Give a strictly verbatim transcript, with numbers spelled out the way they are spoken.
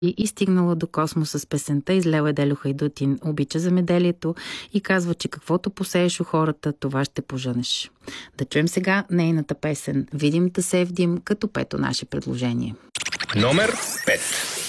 И, и стигнала до космоса с песента «Излел е Делю Хайдутин». Обича земеделието и казва, че каквото посееш у хората, това ще пожънеш. Да чуем сега нейната песен «Видим да се вдим» като пето наше предложение. Номер пет.